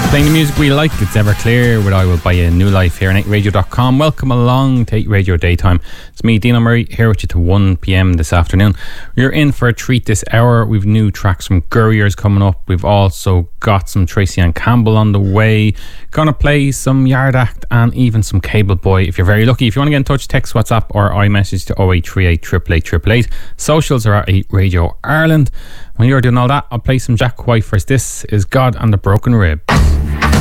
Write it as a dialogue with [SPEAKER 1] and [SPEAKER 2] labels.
[SPEAKER 1] Playing the music we like, it's Everclear with I Will Buy You a New Life here on 8radio.com. Welcome along to 8 Radio Daytime. It's me, Dino Murray, here with you to 1pm this afternoon. You're in for a treat this hour. We've new tracks from Gurriers coming up. We've also got some Tracy Ann Campbell on the way. Gonna play some Yard Act and even some Cable Boy if you're very lucky. If you want to get in touch, text, WhatsApp or iMessage to 0838 888 888. Socials are at 8 Radio Ireland. When you're doing all that, I'll play some Jack White first. This is God and the Broken Rib.